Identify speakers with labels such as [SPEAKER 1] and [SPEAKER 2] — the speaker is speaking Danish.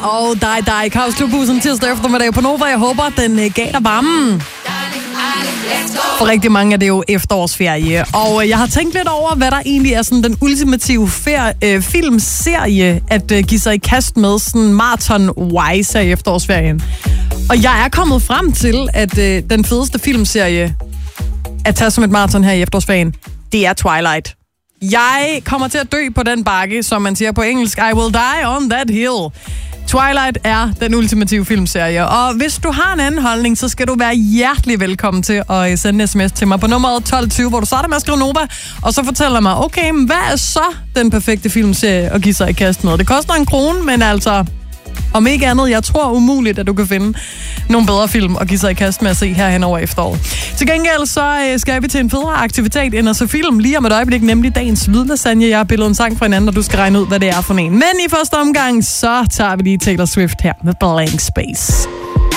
[SPEAKER 1] og dig. Kaos Klubhusen tirsdag eftermiddag på Nova. Jeg håber, den gav dig varmen. For rigtig mange er det jo efterårsferie. Og jeg har tænkt lidt over, hvad der egentlig er sådan den ultimative filmserie at give sig i kast med sådan marathon-wise af efterårsferien. Og jeg er kommet frem til, at den fedeste filmserie at tage som et marathon her i efterårsferien, det er Twilight. Jeg kommer til at dø på den bakke, som man siger på engelsk. I will die on that hill. Twilight er den ultimative filmserie. Og hvis du har en anden holdning, så skal du være hjertelig velkommen til at sende en sms til mig på nummeret 1220, hvor du starter med at skrive Nova, og så fortæller mig, okay, men hvad er så den perfekte filmserie at give sig i kast med? Det koster 1 krone, men altså, om ikke andet, jeg tror umuligt, at du kan finde nogle bedre film at give sig i kast med at se her hen over efteråret. Til gengæld så skal vi til en federe aktivitet end at se film lige om et øjeblik, nemlig dagens lydlasagne. Jeg har pillet en sang fra hinanden, og du skal regne ud, hvad det er for en. Men i første omgang, så tager vi lige Taylor Swift her med Blank Space.